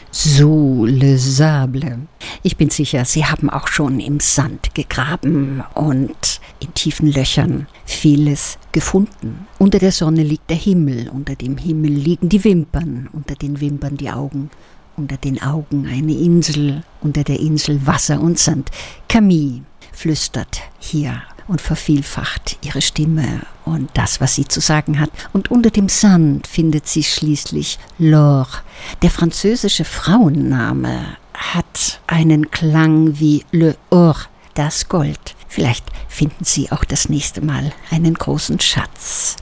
Sous le sable. Ich bin sicher, Sie haben auch schon im Sand gegraben und in tiefen Löchern vieles gefunden. Unter der Sonne liegt der Himmel, unter dem Himmel liegen die Wimpern, unter den Wimpern die Augen, unter den Augen eine Insel, unter der Insel Wasser und Sand. Camille flüstert hier und vervielfacht ihre Stimme und das, was sie zu sagen hat. Und unter dem Sand findet sie schließlich L'Or. Der französische Frauenname hat einen Klang wie Le Or, das Gold. Vielleicht finden Sie auch das nächste Mal einen großen Schatz.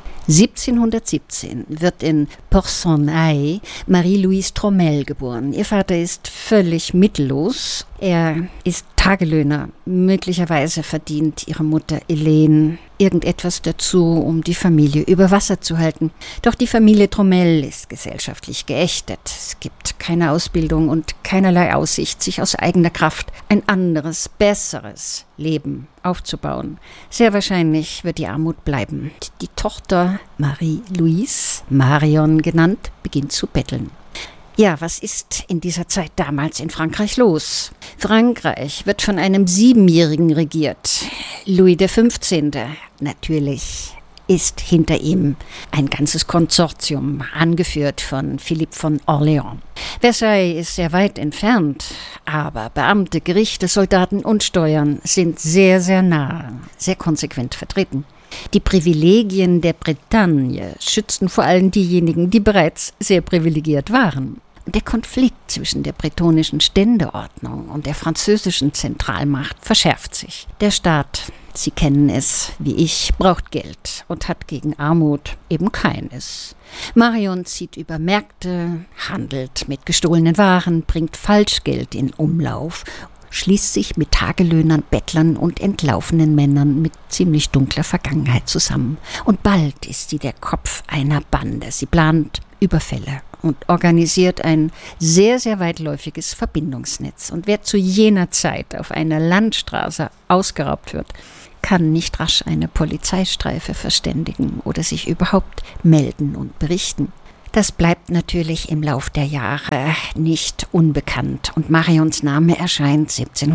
1717 wird in Port-Saint-Naye Marie-Louise Tromel geboren. Ihr Vater ist völlig mittellos. Er ist Tagelöhner. Möglicherweise verdient ihre Mutter Hélène irgendetwas dazu, um die Familie über Wasser zu halten. Doch die Familie Tromel ist gesellschaftlich geächtet. Es gibt keine Ausbildung und keinerlei Aussicht, sich aus eigener Kraft ein anderes, besseres Leben aufzubauen. Sehr wahrscheinlich wird die Armut bleiben. Die Tochter Marie-Louise, Marion genannt, beginnt zu betteln. Ja, was ist in dieser Zeit damals in Frankreich los? Frankreich wird von einem 7-Jährigen regiert. Louis XV. Natürlich ist hinter ihm ein ganzes Konsortium, angeführt von Philipp von Orléans. Versailles ist sehr weit entfernt, aber Beamte, Gerichte, Soldaten und Steuern sind sehr, sehr nah, sehr konsequent vertreten. Die Privilegien der Bretagne schützten vor allem diejenigen, die bereits sehr privilegiert waren. Der Konflikt zwischen der bretonischen Ständeordnung und der französischen Zentralmacht verschärft sich. Der Staat, Sie kennen es wie ich, braucht Geld und hat gegen Armut eben keines. Marion zieht über Märkte, handelt mit gestohlenen Waren, bringt Falschgeld in Umlauf, schließt sich mit Tagelöhnern, Bettlern und entlaufenen Männern mit ziemlich dunkler Vergangenheit zusammen. Und bald ist sie der Kopf einer Bande. Sie plant Überfälle und organisiert ein sehr, sehr weitläufiges Verbindungsnetz. Und wer zu jener Zeit auf einer Landstraße ausgeraubt wird, kann nicht rasch eine Polizeistreife verständigen oder sich überhaupt melden und berichten. Das bleibt natürlich im Lauf der Jahre nicht unbekannt und Marions Name erscheint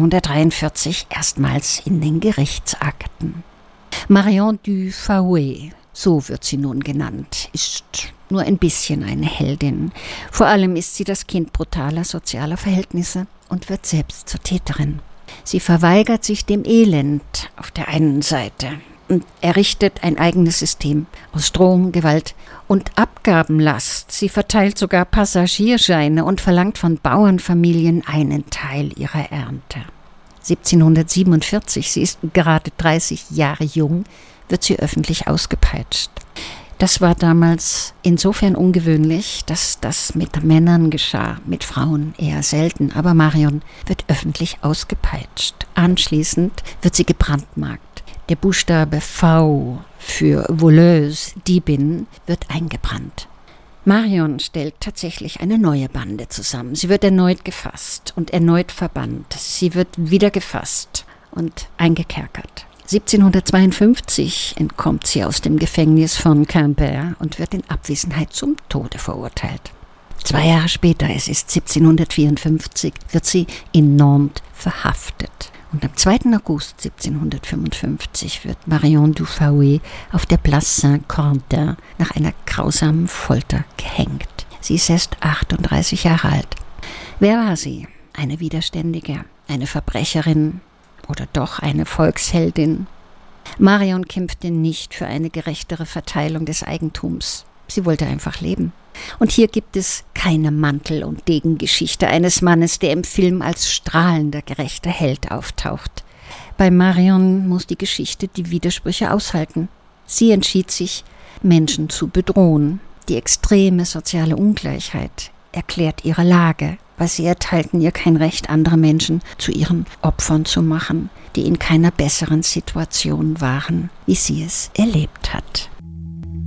1743 erstmals in den Gerichtsakten. Marion du Fouet, so wird sie nun genannt, ist nur ein bisschen eine Heldin. Vor allem ist sie das Kind brutaler sozialer Verhältnisse und wird selbst zur Täterin. Sie verweigert sich dem Elend auf der einen Seite und errichtet ein eigenes System aus Drohung, Gewalt und Abgabenlast. Sie verteilt sogar Passagierscheine und verlangt von Bauernfamilien einen Teil ihrer Ernte. 1747, sie ist gerade 30 Jahre jung, wird sie öffentlich ausgepeitscht. Das war damals insofern ungewöhnlich, dass das mit Männern geschah, mit Frauen eher selten. Aber Marion wird öffentlich ausgepeitscht. Anschließend wird sie gebrandmarkt. Der Buchstabe V für Voleuse, Diebin, wird eingebrannt. Marion stellt tatsächlich eine neue Bande zusammen. Sie wird erneut gefasst und erneut verbannt. Sie wird wieder gefasst und eingekerkert. 1752 entkommt sie aus dem Gefängnis von Quimper und wird in Abwesenheit zum Tode verurteilt. 2 Jahre später, es ist 1754, wird sie in Nantes verhaftet. Und am 2. August 1755 wird Marion du Fouet auf der Place Saint-Quentin nach einer grausamen Folter gehängt. Sie ist erst 38 Jahre alt. Wer war sie? Eine Widerständige, eine Verbrecherin oder doch eine Volksheldin? Marion kämpfte nicht für eine gerechtere Verteilung des Eigentums. Sie wollte einfach leben. Und hier gibt es keine Mantel- und Degengeschichte eines Mannes, der im Film als strahlender, gerechter Held auftaucht. Bei Marion muss die Geschichte die Widersprüche aushalten. Sie entschied sich, Menschen zu bedrohen. Die extreme soziale Ungleichheit erklärt ihre Lage, weil sie erteilten ihr kein Recht, andere Menschen zu ihren Opfern zu machen, die in keiner besseren Situation waren, wie sie es erlebt hat.